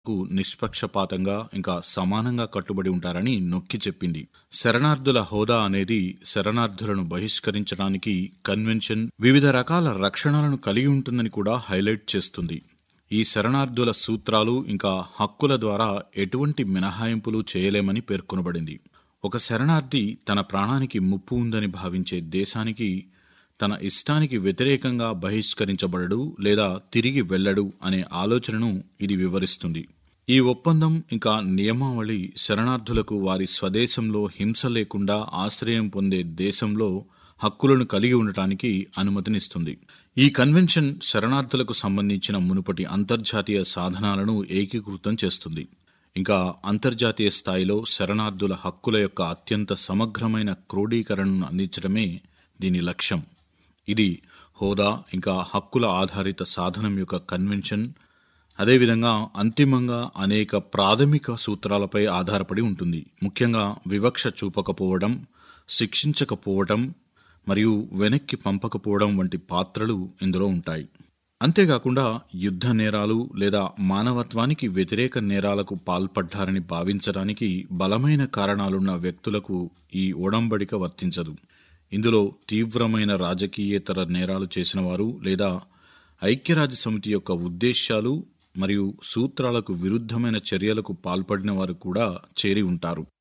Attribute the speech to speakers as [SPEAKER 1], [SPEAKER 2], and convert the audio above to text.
[SPEAKER 1] కు నిష్పక్షపాతంగా ఇంకా సమానంగా కట్టుబడి ఉంటారని నొక్కి చెప్పింది. శరణార్థుల హోదా అనేది శరణార్థులను బహిష్కరించడానికి కన్వెన్షన్ వివిధ రకాల రక్షణలను కలిగి ఉంటుందని కూడా హైలైట్ చేస్తుంది. ఈ శరణార్థుల సూత్రాలు ఇంకా హక్కుల ద్వారా ఎటువంటి మినహాయింపులు చేయలేమని పేర్కొనబడింది. ఒక శరణార్థి తన ప్రాణానికి ముప్పు ఉందని భావించే దేశానికి తన ఇష్టానికి వ్యతిరేకంగా బహిష్కరించబడడు లేదా తిరిగి వెళ్లడు అనే ఆలోచనను ఇది వివరిస్తుంది. ఈ ఒప్పందం ఇంకా నియమావళి శరణార్థులకు వారి స్వదేశంలో హింస లేకుండా ఆశ్రయం పొందే దేశంలో హక్కులను కలిగి ఉండటానికి అనుమతినిస్తుంది. ఈ కన్వెన్షన్ శరణార్థులకు సంబంధించిన మునుపటి అంతర్జాతీయ సాధనాలను ఏకీకృతం చేస్తుంది. ఇంకా అంతర్జాతీయ స్థాయిలో శరణార్థుల హక్కుల యొక్క అత్యంత సమగ్రమైన క్రోడీకరణను అందించడమే దీని లక్ష్యం. ఇది హోదా ఇంకా హక్కుల ఆధారిత సాధనం యొక్క కన్వెన్షన్, అదేవిధంగా అంతిమంగా అనేక ప్రాథమిక సూత్రాలపై ఆధారపడి ఉంటుంది. ముఖ్యంగా వివక్ష చూపకపోవడం, శిక్షించకపోవడం మరియు వెనక్కి పంపకపోవడం వంటి పాత్రలు ఇందులో ఉంటాయి. అంతేకాకుండా యుద్ధ నేరాలు లేదా మానవత్వానికి వ్యతిరేక నేరాలకు పాల్పడ్డారని భావించడానికి బలమైన కారణాలున్న వ్యక్తులకు ఈ ఒడంబడిక వర్తించదు. ఇందులో తీవ్రమైన రాజకీయేతర నేరాలు చేసిన వారు లేదా ఐక్యరాజ్య సమితి యొక్క ఉద్దేశ్యాలు మరియు సూత్రాలకు విరుద్ధమైన చర్యలకు పాల్పడిన వారు కూడా చేరి ఉంటారు.